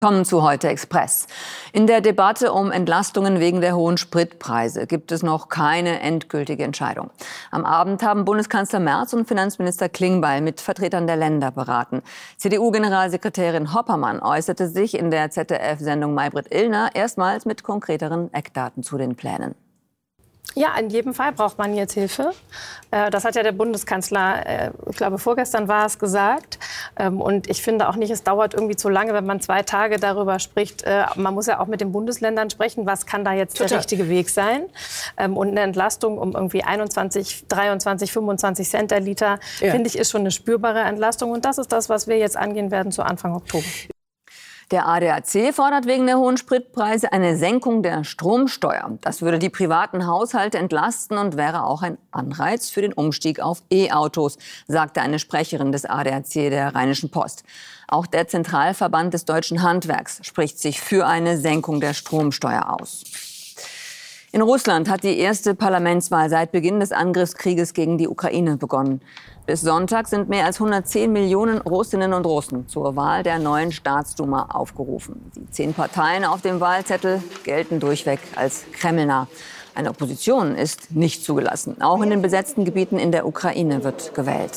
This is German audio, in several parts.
Kommen zu Heute Express. In der Debatte um Entlastungen wegen der hohen Spritpreise gibt es noch keine endgültige Entscheidung. Am Abend haben Bundeskanzler Merz und Finanzminister Klingbeil mit Vertretern der Länder beraten. CDU-Generalsekretärin Hoppermann äußerte sich in der ZDF-Sendung Maybrit Illner erstmals mit konkreteren Eckdaten zu den Plänen. Ja, in jedem Fall braucht man jetzt Hilfe. Das hat ja der Bundeskanzler, ich glaube vorgestern war es, gesagt. Und ich finde auch nicht, es dauert irgendwie zu lange, wenn man 2 Tage darüber spricht. Man muss ja auch mit den Bundesländern sprechen, was kann da jetzt der richtige Weg sein. Und eine Entlastung um irgendwie 21, 23, 25 Cent der Liter, finde ich, ist schon eine spürbare Entlastung. Und das ist das, was wir jetzt angehen werden zu Anfang Oktober. Der ADAC fordert wegen der hohen Spritpreise eine Senkung der Stromsteuer. Das würde die privaten Haushalte entlasten und wäre auch ein Anreiz für den Umstieg auf E-Autos, sagte eine Sprecherin des ADAC der Rheinischen Post. Auch der Zentralverband des deutschen Handwerks spricht sich für eine Senkung der Stromsteuer aus. In Russland hat die erste Parlamentswahl seit Beginn des Angriffskrieges gegen die Ukraine begonnen. Bis Sonntag sind mehr als 110 Millionen Russinnen und Russen zur Wahl der neuen Staatsduma aufgerufen. Die 10 Parteien auf dem Wahlzettel gelten durchweg als kremlnah. Eine Opposition ist nicht zugelassen. Auch in den besetzten Gebieten in der Ukraine wird gewählt.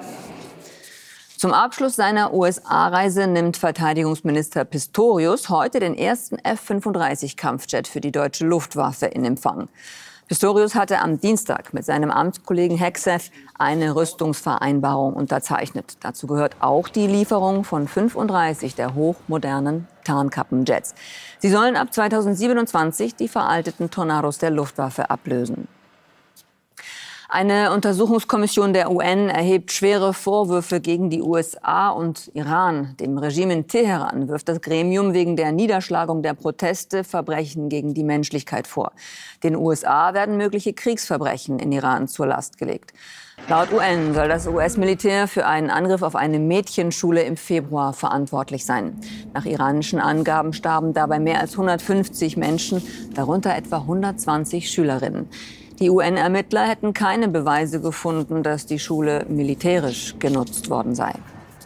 Zum Abschluss seiner USA-Reise nimmt Verteidigungsminister Pistorius heute den ersten F-35-Kampfjet für die deutsche Luftwaffe in Empfang. Pistorius hatte am Dienstag mit seinem Amtskollegen Hegseth eine Rüstungsvereinbarung unterzeichnet. Dazu gehört auch die Lieferung von 35 der hochmodernen Tarnkappenjets. Sie sollen ab 2027 die veralteten Tornados der Luftwaffe ablösen. Eine Untersuchungskommission der UN erhebt schwere Vorwürfe gegen die USA und Iran. Dem Regime in Teheran wirft das Gremium wegen der Niederschlagung der Proteste Verbrechen gegen die Menschlichkeit vor. Den USA werden mögliche Kriegsverbrechen in Iran zur Last gelegt. Laut UN soll das US-Militär für einen Angriff auf eine Mädchenschule im Februar verantwortlich sein. Nach iranischen Angaben starben dabei mehr als 150 Menschen, darunter etwa 120 Schülerinnen. Die UN-Ermittler hätten keine Beweise gefunden, dass die Schule militärisch genutzt worden sei.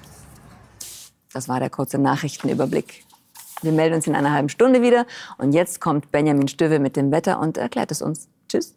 Das war der kurze Nachrichtenüberblick. Wir melden uns in einer halben Stunde wieder. Und jetzt kommt Benjamin Stöwe mit dem Wetter und erklärt es uns. Tschüss.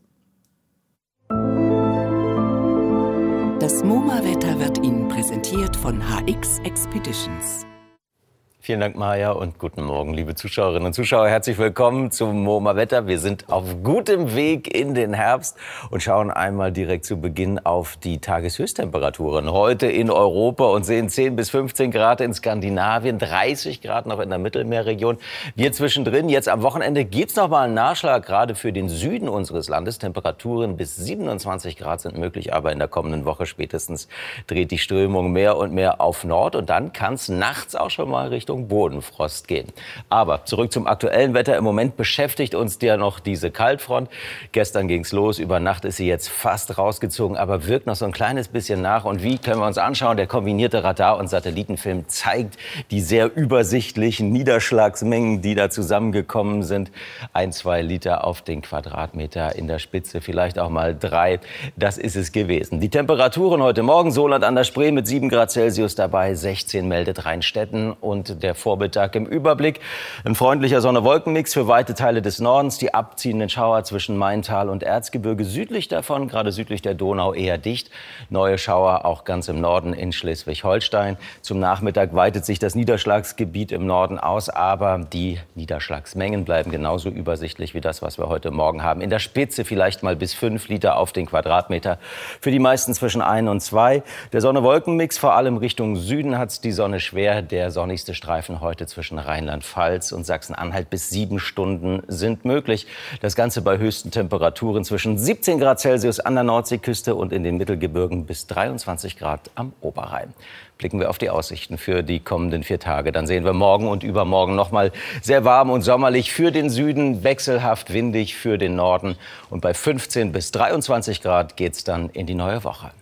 Das MoMA-Wetter wird Ihnen präsentiert von HX Expeditions. Vielen Dank, Maja, und guten Morgen, liebe Zuschauerinnen und Zuschauer. Herzlich willkommen zum MoMA-Wetter. Wir sind auf gutem Weg in den Herbst und schauen einmal direkt zu Beginn auf die Tageshöchsttemperaturen. Heute in Europa und sehen 10 bis 15 Grad in Skandinavien, 30 Grad noch in der Mittelmeerregion. Wir zwischendrin. Jetzt am Wochenende gibt's noch mal einen Nachschlag, gerade für den Süden unseres Landes. Temperaturen bis 27 Grad sind möglich, aber in der kommenden Woche spätestens dreht die Strömung mehr und mehr auf Nord. Und dann kann es nachts auch schon mal Richtung Bodenfrost gehen. Aber zurück zum aktuellen Wetter. Im Moment beschäftigt uns ja noch diese Kaltfront. Gestern ging's los. Über Nacht ist sie jetzt fast rausgezogen, aber wirkt noch so ein kleines bisschen nach. Und wie können wir uns anschauen? Der kombinierte Radar- und Satellitenfilm zeigt die sehr übersichtlichen Niederschlagsmengen, die da zusammengekommen sind. 1-2 Liter auf den Quadratmeter, in der Spitze vielleicht auch mal 3. Das ist es gewesen. Die Temperaturen heute Morgen: Soland an der Spree mit 7 Grad Celsius dabei, 16 meldet Rheinstetten und der Vormittag im Überblick. Ein freundlicher Sonne-Wolken-Mix für weite Teile des Nordens. Die abziehenden Schauer zwischen Maintal und Erzgebirge. Südlich davon, gerade südlich der Donau, eher dicht. Neue Schauer auch ganz im Norden in Schleswig-Holstein. Zum Nachmittag weitet sich das Niederschlagsgebiet im Norden aus. Aber die Niederschlagsmengen bleiben genauso übersichtlich wie das, was wir heute Morgen haben. In der Spitze vielleicht mal bis 5 Liter auf den Quadratmeter. Für die meisten zwischen 1 und 2. Der Sonne-Wolken-Mix, vor allem Richtung Süden hat es die Sonne schwer. Der sonnigste Streifen heute zwischen Rheinland-Pfalz und Sachsen-Anhalt bis 7 Stunden sind möglich. Das Ganze bei höchsten Temperaturen zwischen 17 Grad Celsius an der Nordseeküste und in den Mittelgebirgen bis 23 Grad am Oberrhein. Blicken wir auf die Aussichten für die kommenden 4 Tage. Dann sehen wir morgen und übermorgen noch mal sehr warm und sommerlich für den Süden, wechselhaft windig für den Norden. Und bei 15 bis 23 Grad geht es dann in die neue Woche.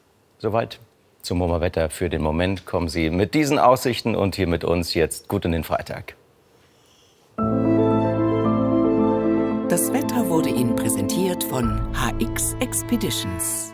Soweit zum MoMA-Wetter für den Moment. Kommen Sie mit diesen Aussichten und hier mit uns jetzt gut in den Freitag. Das Wetter wurde Ihnen präsentiert von HX Expeditions.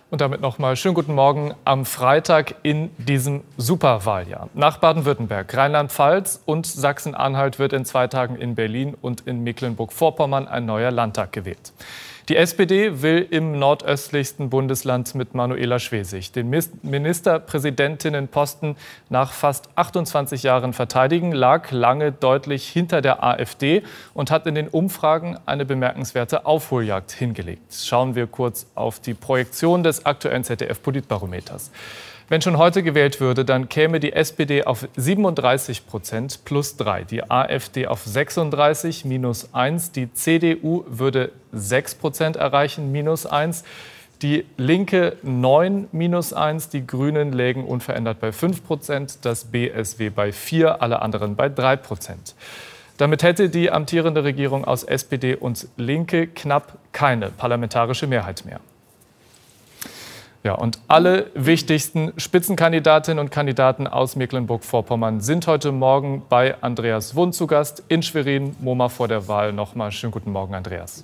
Und damit nochmal schönen guten Morgen am Freitag in diesem Superwahljahr. Nach Baden-Württemberg, Rheinland-Pfalz und Sachsen-Anhalt wird in 2 Tagen in Berlin und in Mecklenburg-Vorpommern ein neuer Landtag gewählt. Die SPD will im nordöstlichsten Bundesland mit Manuela Schwesig den Ministerpräsidentinnenposten nach fast 28 Jahren verteidigen, lag lange deutlich hinter der AfD und hat in den Umfragen eine bemerkenswerte Aufholjagd hingelegt. Schauen wir kurz auf die Projektion des aktuellen ZDF-Politbarometers. Wenn schon heute gewählt würde, dann käme die SPD auf 37% plus 3, die AfD auf 36 minus 1, die CDU würde 6% erreichen minus 1, die Linke 9 minus 1, die Grünen lägen unverändert bei 5%, das BSW bei 4, alle anderen bei 3%. Damit hätte die amtierende Regierung aus SPD und Linke knapp keine parlamentarische Mehrheit mehr. Ja, und alle wichtigsten Spitzenkandidatinnen und Kandidaten aus Mecklenburg-Vorpommern sind heute Morgen bei Andreas Wund zu Gast in Schwerin. MoMA vor der Wahl. Nochmal schönen guten Morgen, Andreas.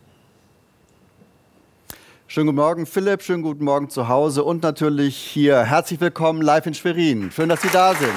Schönen guten Morgen, Philipp. Schönen guten Morgen zu Hause und natürlich hier. Herzlich willkommen live in Schwerin. Schön, dass Sie da sind.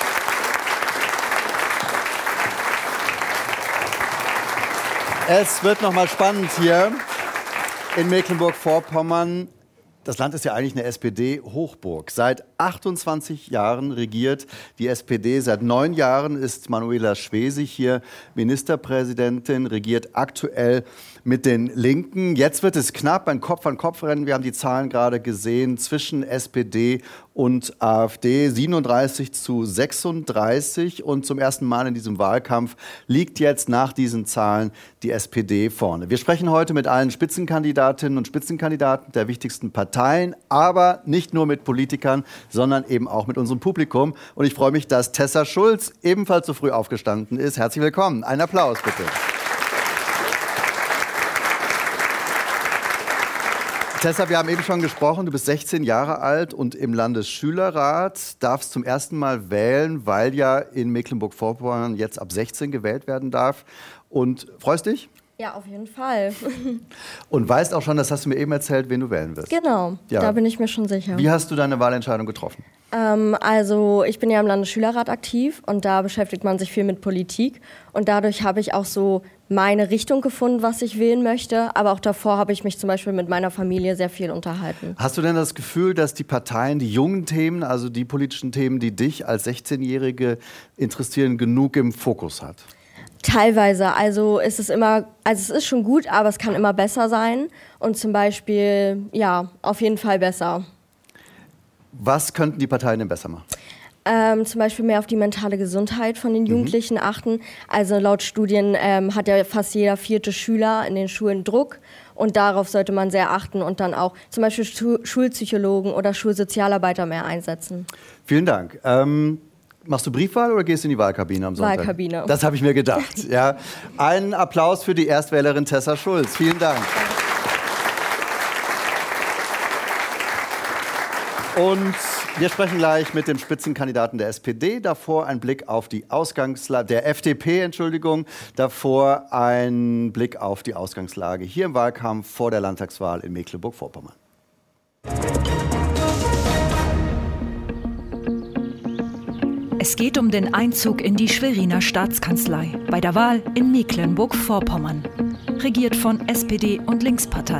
Es wird noch mal spannend hier in Mecklenburg-Vorpommern. Das Land ist ja eigentlich eine SPD-Hochburg. Seit 28 Jahren regiert die SPD. Seit 9 Jahren ist Manuela Schwesig hier Ministerpräsidentin, regiert aktuell mit den Linken. Jetzt wird es knapp, ein Kopf-an-Kopf-Rennen. Wir haben die Zahlen gerade gesehen zwischen SPD und AfD. 37:36. Und zum ersten Mal in diesem Wahlkampf liegt jetzt nach diesen Zahlen die SPD vorne. Wir sprechen heute mit allen Spitzenkandidatinnen und Spitzenkandidaten der wichtigsten Parteien, aber nicht nur mit Politikern, sondern eben auch mit unserem Publikum. Und ich freue mich, dass Tessa Schulz ebenfalls so früh aufgestanden ist. Herzlich willkommen. Einen Applaus bitte. Tessa, wir haben eben schon gesprochen, du bist 16 Jahre alt und im Landesschülerrat, darfst zum ersten Mal wählen, weil ja in Mecklenburg-Vorpommern jetzt ab 16 gewählt werden darf. Und freust dich? Ja, auf jeden Fall. Und weißt auch schon, das hast du mir eben erzählt, wen du wählen wirst. Genau, ja. Da bin ich mir schon sicher. Wie hast du deine Wahlentscheidung getroffen? Also ich bin ja im Landesschülerrat aktiv und da beschäftigt man sich viel mit Politik. Und dadurch habe ich auch so meine Richtung gefunden, was ich wählen möchte. Aber auch davor habe ich mich zum Beispiel mit meiner Familie sehr viel unterhalten. Hast du denn das Gefühl, dass die Parteien, die jungen Themen, also die politischen Themen, die dich als 16-Jährige interessieren, genug im Fokus hat? Teilweise. Also es ist schon gut, aber es kann immer besser sein. Und zum Beispiel, ja, auf jeden Fall besser. Was könnten die Parteien denn besser machen? Zum Beispiel mehr auf die mentale Gesundheit von den Jugendlichen achten. Also laut Studien hat ja fast jeder 4. Schüler in den Schulen Druck. Und darauf sollte man sehr achten und dann auch zum Beispiel Schulpsychologen oder Schulsozialarbeiter mehr einsetzen. Vielen Dank. Machst du Briefwahl oder gehst du in die Wahlkabine am Sonntag? Wahlkabine. Das habe ich mir gedacht. Ja. Einen Applaus für die Erstwählerin Tessa Schulz. Vielen Dank. Und wir sprechen gleich mit dem Spitzenkandidaten der SPD. Davor ein Blick auf die der FDP, Entschuldigung. Davor ein Blick auf die Ausgangslage hier im Wahlkampf vor der Landtagswahl in Mecklenburg-Vorpommern. Es geht um den Einzug in die Schweriner Staatskanzlei bei der Wahl in Mecklenburg-Vorpommern, regiert von SPD und Linkspartei.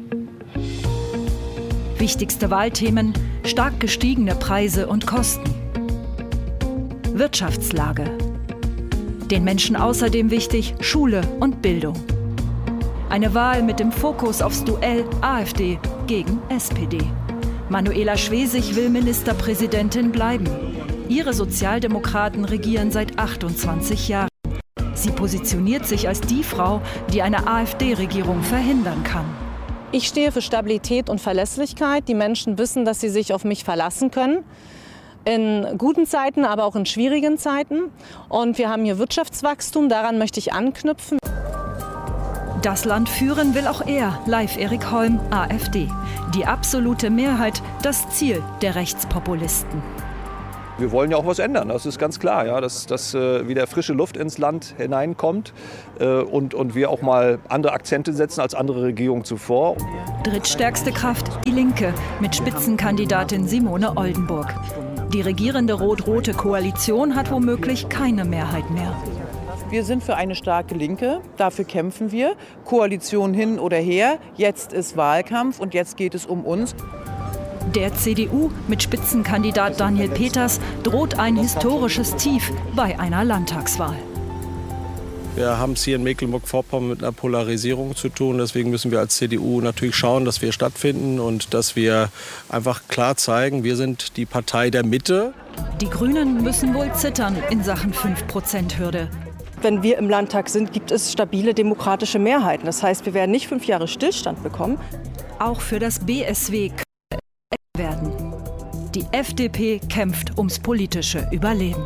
Wichtigste Wahlthemen: stark gestiegene Preise und Kosten. Wirtschaftslage. Den Menschen außerdem wichtig Schule und Bildung. Eine Wahl mit dem Fokus aufs Duell AfD gegen SPD. Manuela Schwesig will Ministerpräsidentin bleiben. Ihre Sozialdemokraten regieren seit 28 Jahren. Sie positioniert sich als die Frau, die eine AfD-Regierung verhindern kann. Ich stehe für Stabilität und Verlässlichkeit. Die Menschen wissen, dass sie sich auf mich verlassen können. In guten Zeiten, aber auch in schwierigen Zeiten. Und wir haben hier Wirtschaftswachstum, daran möchte ich anknüpfen. Das Land führen will auch er, Leif Erik Holm, AfD. Die absolute Mehrheit, das Ziel der Rechtspopulisten. Wir wollen ja auch was ändern, das ist ganz klar, ja, dass wieder frische Luft ins Land hineinkommt und wir auch mal andere Akzente setzen als andere Regierungen zuvor. Drittstärkste Kraft, Die Linke mit Spitzenkandidatin Simone Oldenburg. Die regierende rot-rote Koalition hat womöglich keine Mehrheit mehr. Wir sind für eine starke Linke, dafür kämpfen wir. Koalition hin oder her, jetzt ist Wahlkampf und jetzt geht es um uns. Der CDU mit Spitzenkandidat Daniel Peters droht ein historisches Tief bei einer Landtagswahl. Wir haben es hier in Mecklenburg-Vorpommern mit einer Polarisierung zu tun. Deswegen müssen wir als CDU natürlich schauen, dass wir stattfinden und dass wir einfach klar zeigen, wir sind die Partei der Mitte. Die Grünen müssen wohl zittern in Sachen 5%-Hürde. Wenn wir im Landtag sind, gibt es stabile demokratische Mehrheiten. Das heißt, wir werden nicht 5 Jahre Stillstand bekommen. Auch für das BSW könnte es werden. Die FDP kämpft ums politische Überleben.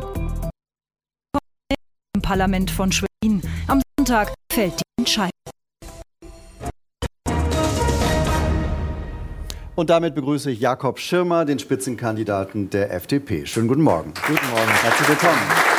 Im Parlament von Schwerin am Sonntag fällt die Entscheidung. Und damit begrüße ich Jakob Schirmer, den Spitzenkandidaten der FDP. Schönen guten Morgen. Guten Morgen. Herzlich willkommen.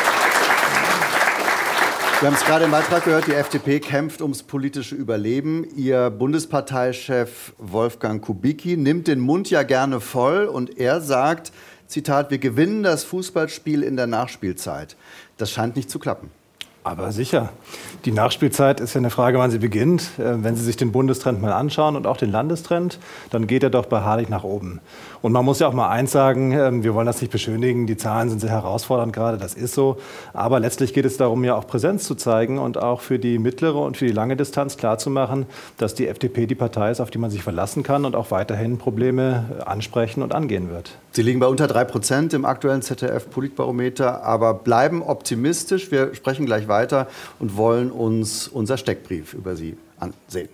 Wir haben es gerade im Beitrag gehört, die FDP kämpft ums politische Überleben. Ihr Bundesparteichef Wolfgang Kubicki nimmt den Mund ja gerne voll und er sagt, Zitat, wir gewinnen das Fußballspiel in der Nachspielzeit. Das scheint nicht zu klappen. Aber sicher. Die Nachspielzeit ist ja eine Frage, wann sie beginnt. Wenn Sie sich den Bundestrend mal anschauen und auch den Landestrend, dann geht er doch beharrlich nach oben. Und man muss ja auch mal eins sagen, wir wollen das nicht beschönigen, die Zahlen sind sehr herausfordernd gerade, das ist so. Aber letztlich geht es darum, ja auch Präsenz zu zeigen und auch für die mittlere und für die lange Distanz klarzumachen, dass die FDP die Partei ist, auf die man sich verlassen kann und auch weiterhin Probleme ansprechen und angehen wird. Sie liegen bei unter 3% im aktuellen ZDF-Politbarometer, aber bleiben optimistisch. Wir sprechen gleich weiter und wollen uns unser Steckbrief über Sie ansehen.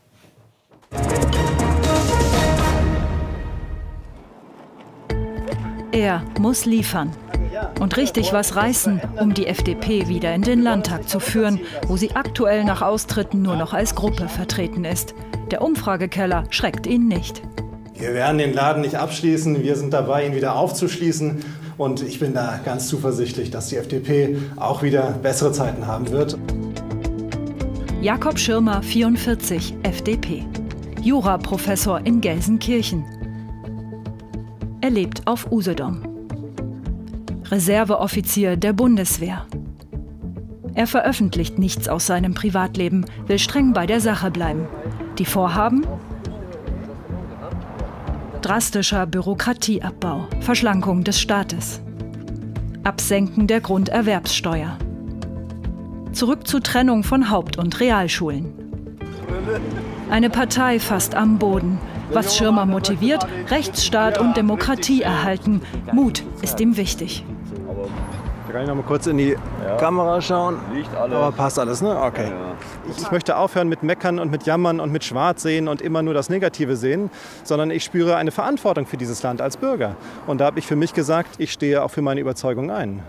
Er muss liefern und richtig was reißen, um die FDP wieder in den Landtag zu führen, wo sie aktuell nach Austritten nur noch als Gruppe vertreten ist. Der Umfragekeller schreckt ihn nicht. Wir werden den Laden nicht abschließen, wir sind dabei, ihn wieder aufzuschließen. Und ich bin da ganz zuversichtlich, dass die FDP auch wieder bessere Zeiten haben wird. Jakob Schirmer, 44, FDP. Juraprofessor in Gelsenkirchen. Er lebt auf Usedom. Reserveoffizier der Bundeswehr. Er veröffentlicht nichts aus seinem Privatleben, will streng bei der Sache bleiben. Die Vorhaben? Drastischer Bürokratieabbau, Verschlankung des Staates. Absenken der Grunderwerbssteuer. Zurück zur Trennung von Haupt- und Realschulen. Eine Partei fast am Boden. Was Schirmer motiviert, Rechtsstaat und Demokratie erhalten. Mut ist ihm wichtig. Da kann ich noch mal kurz in die Kamera schauen. Aber passt alles, ne? Okay. Ich möchte aufhören mit Meckern und mit Jammern und mit Schwarzsehen und immer nur das Negative sehen, sondern ich spüre eine Verantwortung für dieses Land als Bürger. Und da habe ich für mich gesagt, ich stehe auch für meine Überzeugung ein.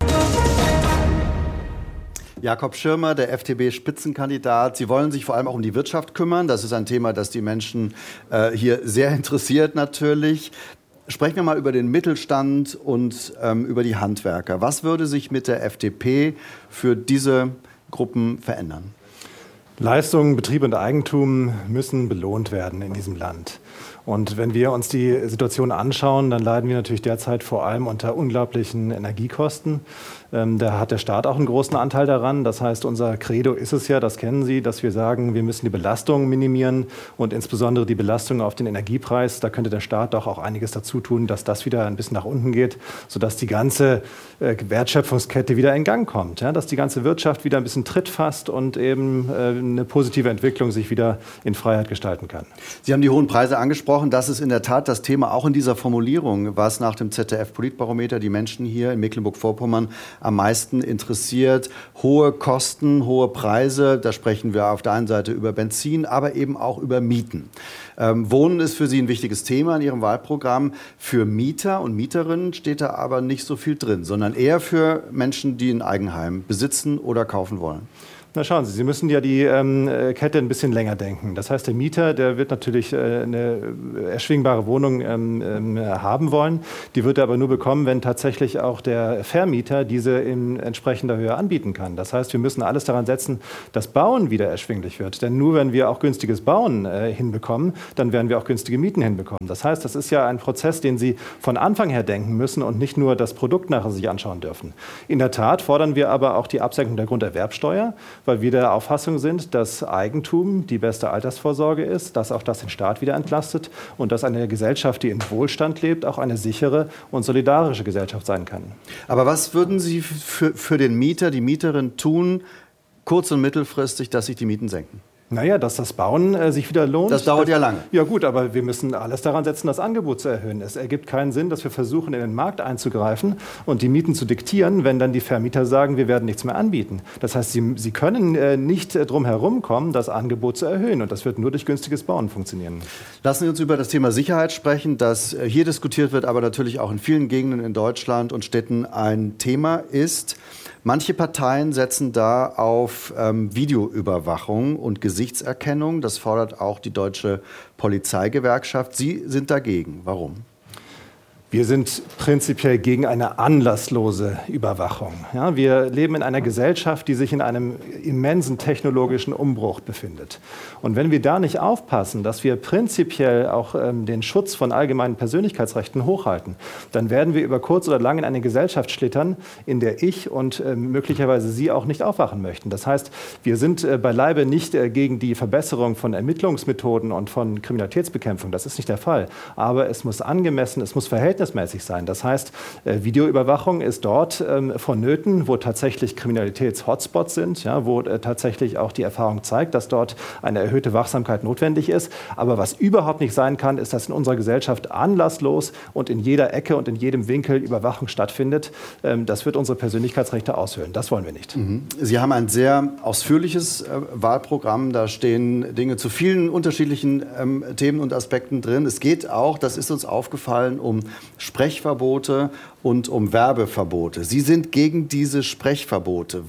Jakob Schirmer, der FDP-Spitzenkandidat. Sie wollen sich vor allem auch um die Wirtschaft kümmern. Das ist ein Thema, das die Menschen hier sehr interessiert natürlich. Sprechen wir mal über den Mittelstand und über die Handwerker. Was würde sich mit der FDP für diese Gruppen verändern? Leistungen, Betrieb und Eigentum müssen belohnt werden in diesem Land. Und wenn wir uns die Situation anschauen, dann leiden wir natürlich derzeit vor allem unter unglaublichen Energiekosten. Da hat der Staat auch einen großen Anteil daran. Das heißt, unser Credo ist es ja, das kennen Sie, dass wir sagen, wir müssen die Belastung minimieren und insbesondere die Belastung auf den Energiepreis. Da könnte der Staat doch auch einiges dazu tun, dass das wieder ein bisschen nach unten geht, sodass die ganze Wertschöpfungskette wieder in Gang kommt. Ja, dass die ganze Wirtschaft wieder ein bisschen Tritt fasst und eben eine positive Entwicklung sich wieder in Freiheit gestalten kann. Sie haben die hohen Preise angesprochen. Das ist in der Tat das Thema auch in dieser Formulierung, was nach dem ZDF-Politbarometer die Menschen hier in Mecklenburg-Vorpommern am meisten interessiert. Hohe Kosten, hohe Preise, da sprechen wir auf der einen Seite über Benzin, aber eben auch über Mieten. Wohnen ist für Sie ein wichtiges Thema in Ihrem Wahlprogramm. Für Mieter und Mieterinnen steht da aber nicht so viel drin, sondern eher für Menschen, die ein Eigenheim besitzen oder kaufen wollen. Na schauen Sie, Sie müssen ja die Kette ein bisschen länger denken. Das heißt, der Mieter, der wird natürlich eine erschwingbare Wohnung haben wollen. Die wird er aber nur bekommen, wenn tatsächlich auch der Vermieter diese in entsprechender Höhe anbieten kann. Das heißt, wir müssen alles daran setzen, dass Bauen wieder erschwinglich wird. Denn nur wenn wir auch günstiges Bauen hinbekommen, dann werden wir auch günstige Mieten hinbekommen. Das heißt, das ist ja ein Prozess, den Sie von Anfang her denken müssen und nicht nur das Produkt nachher sich anschauen dürfen. In der Tat fordern wir aber auch die Absenkung der Grunderwerbsteuer, weil wir der Auffassung sind, dass Eigentum die beste Altersvorsorge ist, dass auch das den Staat wieder entlastet und dass eine Gesellschaft, die in Wohlstand lebt, auch eine sichere und solidarische Gesellschaft sein kann. Aber was würden Sie für den Mieter, die Mieterin tun, kurz- und mittelfristig, dass sich die Mieten senken? Naja, dass das Bauen sich wieder lohnt. Das dauert ja lange. Ja gut, aber wir müssen alles daran setzen, das Angebot zu erhöhen. Es ergibt keinen Sinn, dass wir versuchen, in den Markt einzugreifen und die Mieten zu diktieren, wenn dann die Vermieter sagen, wir werden nichts mehr anbieten. Das heißt, sie können nicht drum herum kommen, das Angebot zu erhöhen. Und das wird nur durch günstiges Bauen funktionieren. Lassen Sie uns über das Thema Sicherheit sprechen, das hier diskutiert wird, aber natürlich auch in vielen Gegenden in Deutschland und Städten ein Thema ist. Manche Parteien setzen da auf Videoüberwachung und Gesichtserkennung. Das fordert auch die Deutsche Polizeigewerkschaft. Sie sind dagegen. Warum? Wir sind prinzipiell gegen eine anlasslose Überwachung. Ja, wir leben in einer Gesellschaft, die sich in einem immensen technologischen Umbruch befindet. Und wenn wir da nicht aufpassen, dass wir prinzipiell auch den Schutz von allgemeinen Persönlichkeitsrechten hochhalten, dann werden wir über kurz oder lang in eine Gesellschaft schlittern, in der ich und möglicherweise Sie auch nicht aufwachen möchten. Das heißt, wir sind beileibe nicht gegen die Verbesserung von Ermittlungsmethoden und von Kriminalitätsbekämpfung. Das ist nicht der Fall. Aber es muss angemessen, es muss verhältnismäßig sein. Das heißt, Videoüberwachung ist dort vonnöten, wo tatsächlich Kriminalitäts-Hotspots sind, ja, wo tatsächlich auch die Erfahrung zeigt, dass dort eine erhöhte Wachsamkeit notwendig ist. Aber was überhaupt nicht sein kann, ist, dass in unserer Gesellschaft anlasslos und in jeder Ecke und in jedem Winkel Überwachung stattfindet. Das wird unsere Persönlichkeitsrechte aushöhlen. Das wollen wir nicht. Sie haben ein sehr ausführliches Wahlprogramm. Da stehen Dinge zu vielen unterschiedlichen Themen und Aspekten drin. Es geht auch, das ist uns aufgefallen, um Sprechverbote und um Werbeverbote. Sie sind gegen diese Sprechverbote.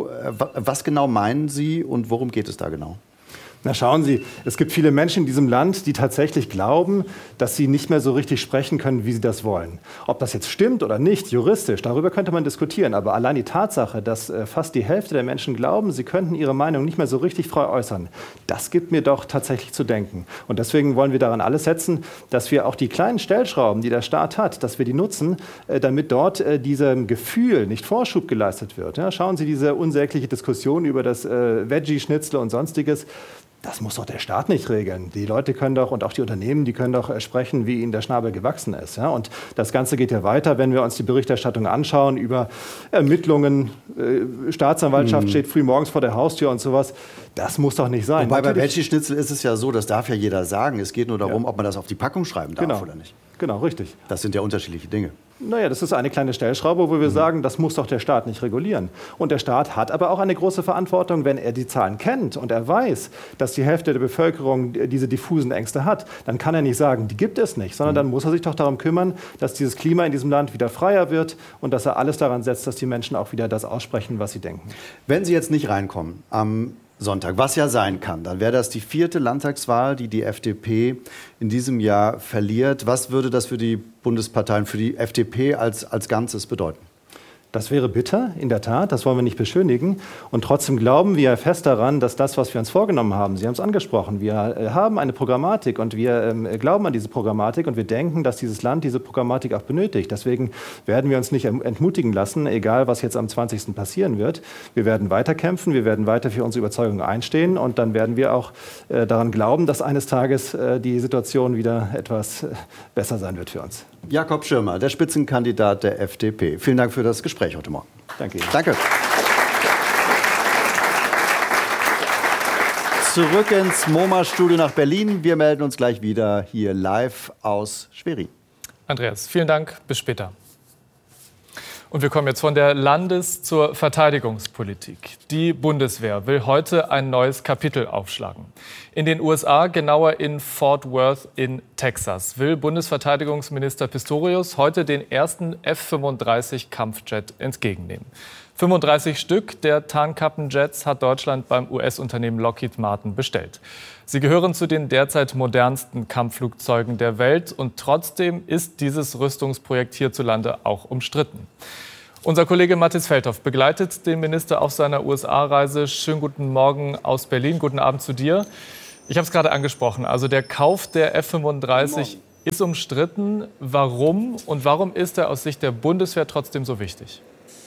Was genau meinen Sie und worum geht es da genau? Na schauen Sie, es gibt viele Menschen in diesem Land, die tatsächlich glauben, dass sie nicht mehr so richtig sprechen können, wie sie das wollen. Ob das jetzt stimmt oder nicht, juristisch, darüber könnte man diskutieren. Aber allein die Tatsache, dass fast die Hälfte der Menschen glauben, sie könnten ihre Meinung nicht mehr so richtig frei äußern, das gibt mir doch tatsächlich zu denken. Und deswegen wollen wir daran alles setzen, dass wir auch die kleinen Stellschrauben, die der Staat hat, dass wir die nutzen, damit dort diesem Gefühl nicht Vorschub geleistet wird. Ja, schauen Sie diese unsägliche Diskussion über das Veggie-Schnitzel und Sonstiges. Das muss doch der Staat nicht regeln. Die Leute können doch und auch die Unternehmen, die können doch sprechen, wie ihnen der Schnabel gewachsen ist. Ja? Und das Ganze geht ja weiter, wenn wir uns die Berichterstattung anschauen über Ermittlungen. Staatsanwaltschaft steht früh morgens vor der Haustür und sowas. Das muss doch nicht sein. Wobei bei Veggie-Schnitzel ist es ja so, das darf ja jeder sagen. Es geht nur darum, ob man das auf die Packung schreiben darf oder nicht. Genau, richtig. Das sind ja unterschiedliche Dinge. Naja, das ist eine kleine Stellschraube, wo wir sagen, das muss doch der Staat nicht regulieren. Und der Staat hat aber auch eine große Verantwortung, wenn er die Zahlen kennt und er weiß, dass die Hälfte der Bevölkerung diese diffusen Ängste hat, dann kann er nicht sagen, die gibt es nicht, sondern dann muss er sich doch darum kümmern, dass dieses Klima in diesem Land wieder freier wird und dass er alles daran setzt, dass die Menschen auch wieder das aussprechen, was sie denken. Wenn Sie jetzt nicht reinkommen am Sonntag, was ja sein kann, dann wäre das die 4. Landtagswahl, die die FDP in diesem Jahr verliert. Was würde das für die Bundesparteien, für die FDP als Ganzes bedeuten? Das wäre bitter, in der Tat, das wollen wir nicht beschönigen. Und trotzdem glauben wir fest daran, dass das, was wir uns vorgenommen haben, Sie haben es angesprochen, wir haben eine Programmatik und wir glauben an diese Programmatik und wir denken, dass dieses Land diese Programmatik auch benötigt. Deswegen werden wir uns nicht entmutigen lassen, egal was jetzt am 20. passieren wird. Wir werden weiterkämpfen, wir werden weiter für unsere Überzeugung einstehen und dann werden wir auch daran glauben, dass eines Tages die Situation wieder etwas besser sein wird für uns. Jakob Schirmer, der Spitzenkandidat der FDP. Vielen Dank für das Gespräch heute Morgen. Danke Ihnen. Danke. Zurück ins MoMA-Studio nach Berlin. Wir melden uns gleich wieder hier live aus Schwerin. Andreas, vielen Dank. Bis später. Und wir kommen jetzt von der Landes- zur Verteidigungspolitik. Die Bundeswehr will heute ein neues Kapitel aufschlagen. In den USA, genauer in Fort Worth in Texas, will Bundesverteidigungsminister Pistorius heute den ersten F-35 Kampfjet entgegennehmen. 35 Stück der Tarnkappenjets hat Deutschland beim US-Unternehmen Lockheed Martin bestellt. Sie gehören zu den derzeit modernsten Kampfflugzeugen der Welt. Und trotzdem ist dieses Rüstungsprojekt hierzulande auch umstritten. Unser Kollege Mathis Feldhoff begleitet den Minister auf seiner USA-Reise. Schönen guten Morgen aus Berlin. Guten Abend zu dir. Ich habe es gerade angesprochen. Also der Kauf der F-35 ist umstritten. Warum? Und warum ist er aus Sicht der Bundeswehr trotzdem so wichtig?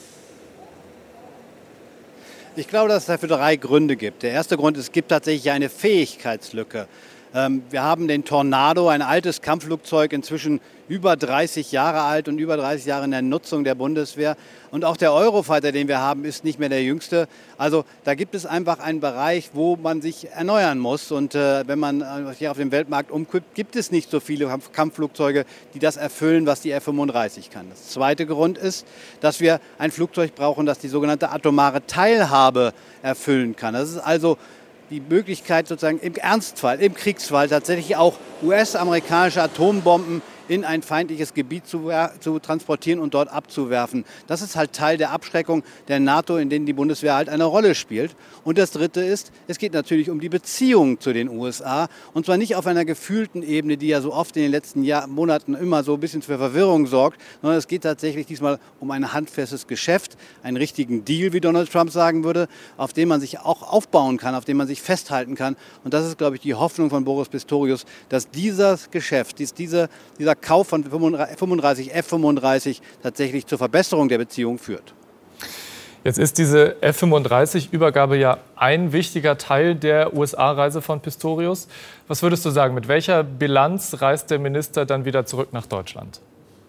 Ich glaube, dass es dafür 3 Gründe gibt. Der erste Grund ist, es gibt tatsächlich eine Fähigkeitslücke. Wir haben den Tornado, ein altes Kampfflugzeug, inzwischen über 30 Jahre alt und über 30 Jahre in der Nutzung der Bundeswehr. Und auch der Eurofighter, den wir haben, ist nicht mehr der jüngste. Also da gibt es einfach einen Bereich, wo man sich erneuern muss. Und wenn man hier auf dem Weltmarkt umguckt, gibt es nicht so viele Kampfflugzeuge, die das erfüllen, was die F-35 kann. Das zweite Grund ist, dass wir ein Flugzeug brauchen, das die sogenannte atomare Teilhabe erfüllen kann. Das ist also die Möglichkeit, sozusagen im Ernstfall, im Kriegsfall tatsächlich auch US-amerikanische Atombomben in ein feindliches Gebiet zu transportieren und dort abzuwerfen. Das ist halt Teil der Abschreckung der NATO, in denen die Bundeswehr halt eine Rolle spielt. Und das Dritte ist, es geht natürlich um die Beziehung zu den USA. Und zwar nicht auf einer gefühlten Ebene, die ja so oft in den letzten Monaten immer so ein bisschen für Verwirrung sorgt, sondern es geht tatsächlich diesmal um ein handfestes Geschäft, einen richtigen Deal, wie Donald Trump sagen würde, auf den man sich auch aufbauen kann, auf den man sich festhalten kann. Und das ist, glaube ich, die Hoffnung von Boris Pistorius, dass dieses Geschäft, dieser Kauf von 35 F-35 tatsächlich zur Verbesserung der Beziehung führt. Jetzt ist diese F-35-Übergabe ja ein wichtiger Teil der USA-Reise von Pistorius. Was würdest du sagen, mit welcher Bilanz reist der Minister dann wieder zurück nach Deutschland?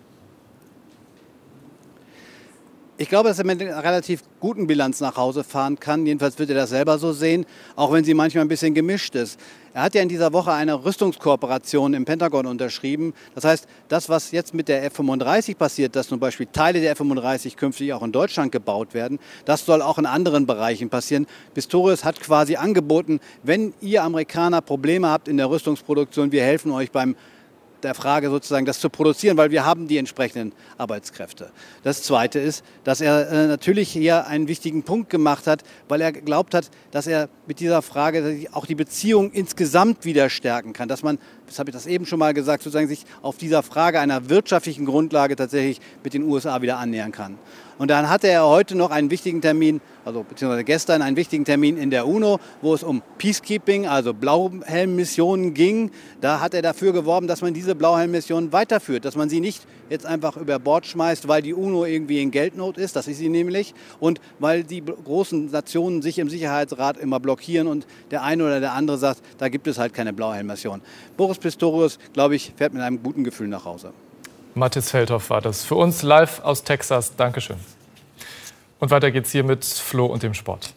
Ich glaube, dass er mit einer relativ guten Bilanz nach Hause fahren kann. Jedenfalls wird er das selber so sehen, auch wenn sie manchmal ein bisschen gemischt ist. Er hat ja in dieser Woche eine Rüstungskooperation im Pentagon unterschrieben. Das heißt, das, was jetzt mit der F-35 passiert, dass zum Beispiel Teile der F-35 künftig auch in Deutschland gebaut werden, das soll auch in anderen Bereichen passieren. Pistorius hat quasi angeboten, wenn ihr Amerikaner Probleme habt in der Rüstungsproduktion, wir helfen euch beim der Frage sozusagen, das zu produzieren, weil wir haben die entsprechenden Arbeitskräfte. Das Zweite ist, dass er natürlich hier einen wichtigen Punkt gemacht hat, weil er geglaubt hat, dass er mit dieser Frage auch die Beziehung insgesamt wieder stärken kann, dass man, das habe ich das eben schon mal gesagt, sozusagen sich auf dieser Frage einer wirtschaftlichen Grundlage tatsächlich mit den USA wieder annähern kann. Und dann hatte er heute noch einen wichtigen Termin, also beziehungsweise gestern einen wichtigen Termin in der UNO, wo es um Peacekeeping, also Blauhelm-Missionen ging. Da hat er dafür geworben, dass man diese Blauhelm-Missionen weiterführt, dass man sie nicht jetzt einfach über Bord schmeißt, weil die UNO irgendwie in Geldnot ist, das ist sie nämlich, und weil die großen Nationen sich im Sicherheitsrat immer blockieren und der eine oder der andere sagt, da gibt es halt keine Blauhelm-Mission. Boris Pistorius, glaube ich, fährt mit einem guten Gefühl nach Hause. Mathis Feldhoff war das für uns live aus Texas. Dankeschön. Und weiter geht's hier mit Flo und dem Sport.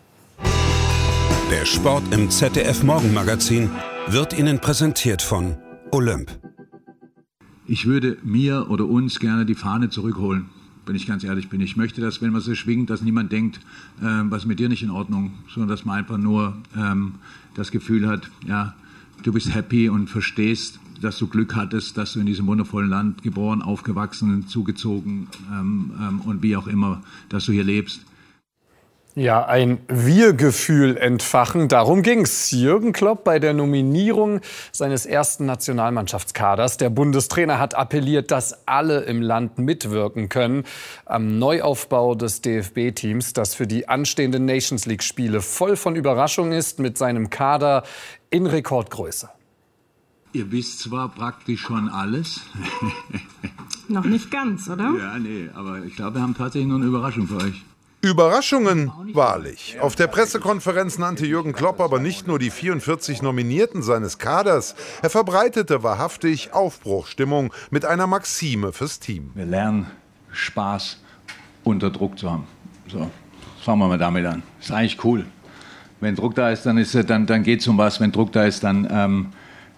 Der Sport im ZDF-Morgenmagazin wird Ihnen präsentiert von Olymp. Ich würde mir oder uns gerne die Fahne zurückholen, wenn ich ganz ehrlich bin. Ich möchte, dass, wenn man so schwingt, dass niemand denkt, was ist mit dir nicht in Ordnung, sondern dass man einfach nur das Gefühl hat, ja, du bist happy und verstehst, dass du Glück hattest, dass du in diesem wundervollen Land geboren, aufgewachsen, zugezogen und wie auch immer, dass du hier lebst. Ja, ein Wir-Gefühl entfachen, darum ging's Jürgen Klopp bei der Nominierung seines ersten Nationalmannschaftskaders. Der Bundestrainer hat appelliert, dass alle im Land mitwirken können am Neuaufbau des DFB-Teams, das für die anstehenden Nations-League-Spiele voll von Überraschung ist, mit seinem Kader in Rekordgröße. Ihr wisst zwar praktisch schon alles. Noch nicht ganz, oder? Ja, nee, aber ich glaube, wir haben tatsächlich noch eine Überraschung für euch. Überraschungen, wahrlich. Auf der Pressekonferenz nannte Jürgen Klopp aber nicht nur die 44 Nominierten seines Kaders. Er verbreitete wahrhaftig Aufbruchstimmung mit einer Maxime fürs Team. Wir lernen, Spaß unter Druck zu haben. So, fangen wir mal damit an. Ist eigentlich cool. Wenn Druck da ist, dann geht es um was. Wenn Druck da ist, dann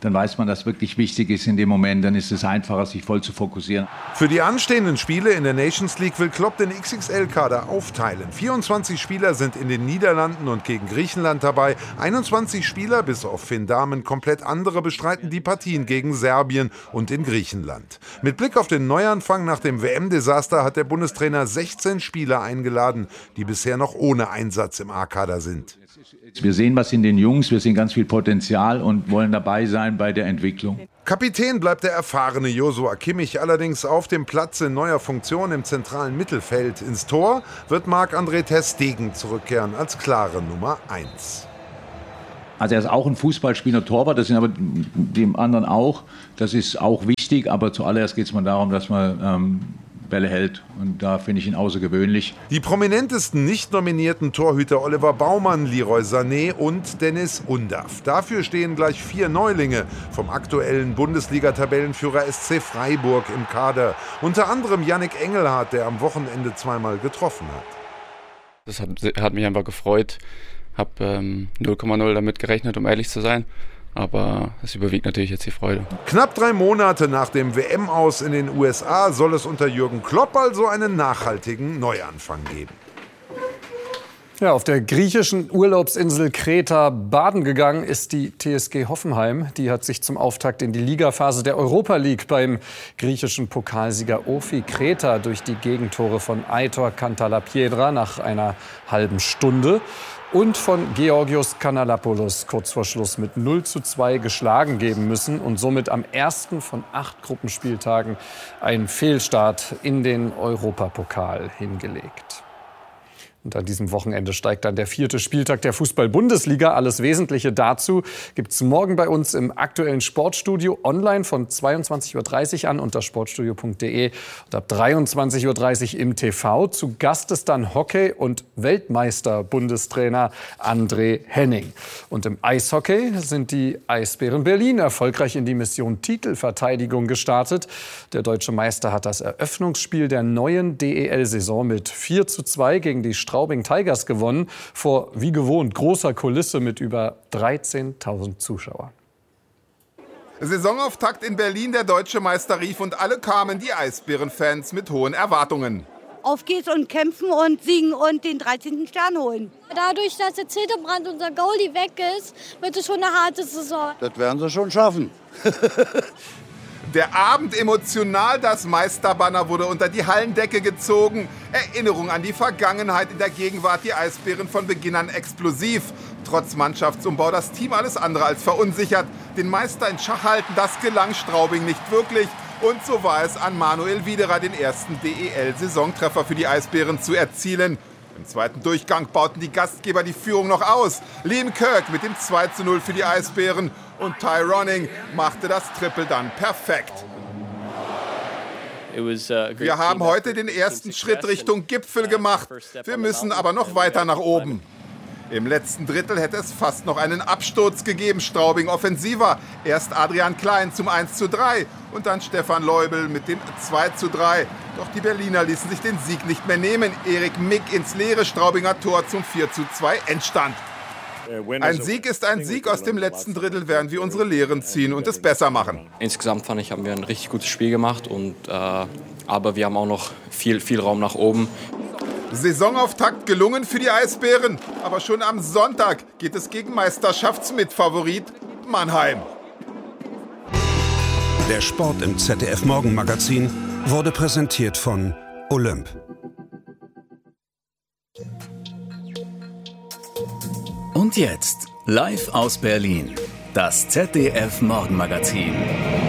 dann weiß man, dass wirklich wichtig ist in dem Moment. Dann ist es einfacher, sich voll zu fokussieren. Für die anstehenden Spiele in der Nations League will Klopp den XXL-Kader aufteilen. 24 Spieler sind in den Niederlanden und gegen Griechenland dabei. 21 Spieler, bis auf Finn Dahmen, komplett andere, bestreiten die Partien gegen Serbien und in Griechenland. Mit Blick auf den Neuanfang nach dem WM-Desaster hat der Bundestrainer 16 Spieler eingeladen, die bisher noch ohne Einsatz im A-Kader sind. Wir sehen was in den Jungs, wir sehen ganz viel Potenzial und wollen dabei sein bei der Entwicklung. Kapitän bleibt der erfahrene Joshua Kimmich allerdings auf dem Platz in neuer Funktion im zentralen Mittelfeld. Ins Tor wird Marc-André ter Stegen zurückkehren als klare Nummer 1. Also er ist auch ein Fußballspieler, Torwart, das sind aber die anderen auch. Das ist auch wichtig, aber zuallererst geht es mal darum, dass man Bälle hält. Und da finde ich ihn außergewöhnlich. Die prominentesten nicht nominierten Torhüter Oliver Baumann, Leroy Sané und Dennis Undav. Dafür stehen gleich 4 Neulinge vom aktuellen Bundesliga-Tabellenführer SC Freiburg im Kader. Unter anderem Yannick Engelhardt, der am Wochenende zweimal getroffen hat. Das hat mich einfach gefreut. Habe 0,0 damit gerechnet, um ehrlich zu sein. Aber es überwiegt natürlich jetzt die Freude. Knapp 3 Monate nach dem WM-Aus in den USA soll es unter Jürgen Klopp also einen nachhaltigen Neuanfang geben. Ja, auf der griechischen Urlaubsinsel Kreta baden gegangen ist die TSG Hoffenheim. Die hat sich zum Auftakt in die Ligaphase der Europa League beim griechischen Pokalsieger OFI Kreta durch die Gegentore von Aitor Kantalapiedra nach einer halben Stunde und von Georgios Kanalapoulos kurz vor Schluss mit 0:2 geschlagen geben müssen und somit am ersten von 8 Gruppenspieltagen einen Fehlstart in den Europapokal hingelegt. Und an diesem Wochenende steigt dann der 4. Spieltag der Fußball-Bundesliga. Alles Wesentliche dazu gibt es morgen bei uns im aktuellen Sportstudio online von 22:30 Uhr an unter sportstudio.de und ab 23:30 Uhr im TV. Zu Gast ist dann Hockey- und Weltmeister-Bundestrainer André Henning. Und im Eishockey sind die Eisbären Berlin erfolgreich in die Mission Titelverteidigung gestartet. Der deutsche Meister hat das Eröffnungsspiel der neuen DEL-Saison mit 4:2 gegen die Straubing Tigers gewonnen, vor wie gewohnt großer Kulisse mit über 13.000 Zuschauern. Saisonauftakt in Berlin, der deutsche Meister rief und alle kamen, die Eisbären-Fans mit hohen Erwartungen. Auf geht's und kämpfen und siegen und den 13. Stern holen. Dadurch, dass jetzt Hildebrand, unser Goalie, weg ist, wird es schon eine harte Saison. Das werden sie schon schaffen. Der Abend emotional, das Meisterbanner wurde unter die Hallendecke gezogen. Erinnerung an die Vergangenheit, in der Gegenwart die Eisbären von Beginn an explosiv. Trotz Mannschaftsumbau das Team alles andere als verunsichert. Den Meister in Schach halten, das gelang Straubing nicht wirklich. Und so war es an Manuel Widerer, den ersten DEL-Saisontreffer für die Eisbären zu erzielen. Im zweiten Durchgang bauten die Gastgeber die Führung noch aus. Liam Kirk mit dem 2:0 für die Eisbären und Ty Ronning machte das Triple dann perfekt. Wir haben heute den ersten Schritt Richtung Gipfel gemacht. Wir müssen aber noch weiter nach oben. Im letzten Drittel hätte es fast noch einen Absturz gegeben. Straubing offensiver. Erst Adrian Klein zum 1:3 und dann Stefan Leubel mit dem 2:3. Doch die Berliner ließen sich den Sieg nicht mehr nehmen. Erik Mick ins leere Straubinger Tor zum 4:2 Endstand. Ein Sieg ist ein Sieg. Aus dem letzten Drittel werden wir unsere Lehren ziehen und es besser machen. Insgesamt fand ich, haben wir ein richtig gutes Spiel gemacht. Aber wir haben auch noch viel Raum nach oben. Saisonauftakt gelungen für die Eisbären. Aber schon am Sonntag geht es gegen Meisterschaftsmitfavorit Mannheim. Der Sport im ZDF Morgenmagazin wurde präsentiert von Olymp. Und jetzt, live aus Berlin, das ZDF Morgenmagazin.